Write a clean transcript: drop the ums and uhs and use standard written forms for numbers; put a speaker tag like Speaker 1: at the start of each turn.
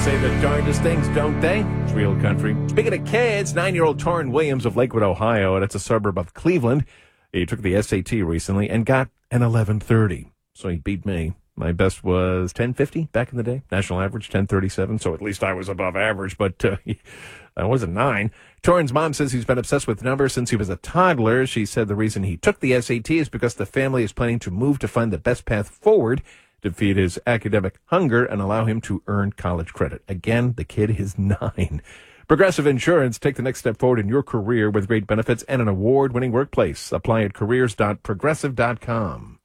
Speaker 1: say the darndest things, don't they? It's Real Country. Speaking of kids, 9-year-old Torrin Williams of Lakewood, Ohio, that's a suburb of Cleveland. He took the SAT recently and got an 1130. So he beat me. My best was 1050 back in the day. National average, 1037. So at least I was above average, but I wasn't 9. Torrin's mom says he's been obsessed with numbers since he was a toddler. She said the reason he took the SAT is because the family is planning to move to find the best path forward to feed his academic hunger and allow him to earn college credit. Again, the kid is 9. Progressive Insurance. Take the next step forward in your career with great benefits and an award-winning workplace. Apply at careers.progressive.com.